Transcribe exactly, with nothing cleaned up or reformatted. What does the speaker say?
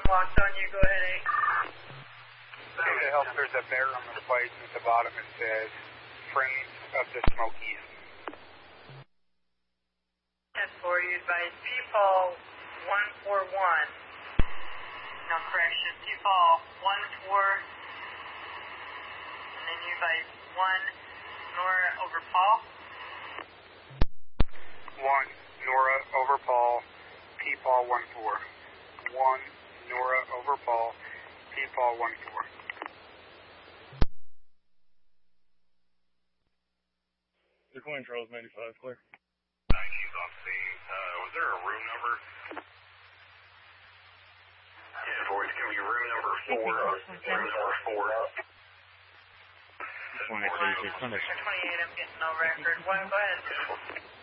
locked on you. Go ahead, eight. Okay, to help, there's a bear on the plate, and at the bottom it says, Friends of the Smokies. ten four, you advise P-Fall one four one. No correction, P-Fall one four. And then you advise one Nora over Paul. one Nora over Paul, P-Paul one four. one Nora over Paul, P-Paul one four. They're going Charles ninety-five, clear. nineteens on scene. Uh, was there a room number? ten four, it's going to be room number four. Room number four. twenty-eight, I'm getting no record. One, go ahead.